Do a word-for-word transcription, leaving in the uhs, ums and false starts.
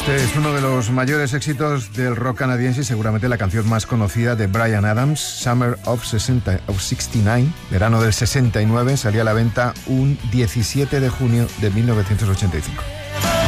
Este es uno de los mayores éxitos del rock canadiense y seguramente la canción más conocida de Bryan Adams, Summer of sesenta, of sesenta y nueve, verano del sesenta y nueve, salía a la venta un diecisiete de junio de mil novecientos ochenta y cinco.